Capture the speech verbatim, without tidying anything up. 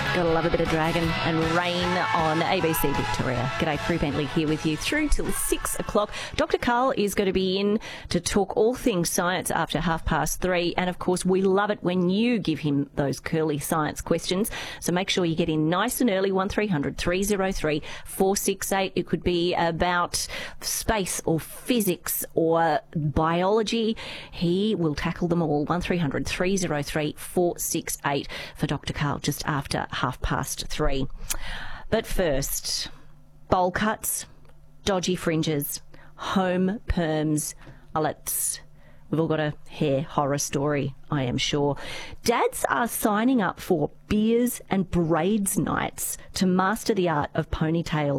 Gotta love a bit of Dragon and Rain on A B C Victoria. G'day, Prue Bentley here with you through till six o'clock. Doctor Karl is going to be in to talk all things science after half past three. And of course, we love it when you give him those curly science questions. So make sure you get in nice and early, one three hundred three oh three four six eight. It could be about space or physics or biology. He will tackle them all. one three hundred three oh three four six eight for Doctor Karl just after half past three. But first, bowl cuts, dodgy fringes, home perms. Oh, let's, we've all got a hair horror story, I am sure. Dads are signing up for beers and braids nights to master the art of ponytail